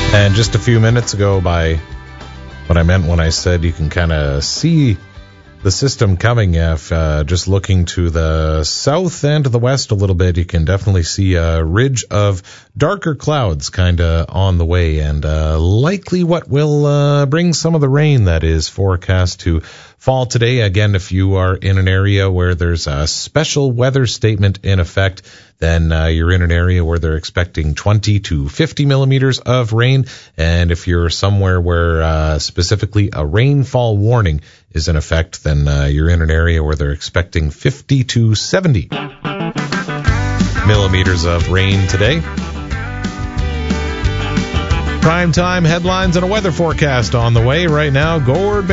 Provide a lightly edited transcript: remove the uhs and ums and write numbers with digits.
And just a few minutes ago, by what I meant when I said you can kind of see the system coming, if just looking to the south and to the west a little bit, you can definitely see a ridge of darker clouds kind of on the way, and likely what will bring some of the rain that is forecast to fall today. Again, if you are in an area where there's a special weather statement in effect, then you're in an area where they're expecting 20 to 50 millimeters of rain. And if you're somewhere where specifically a rainfall warning is in effect, then you're in an area where they're expecting 50 to 70 millimeters of rain today. Prime time headlines and a weather forecast on the way right now. Gord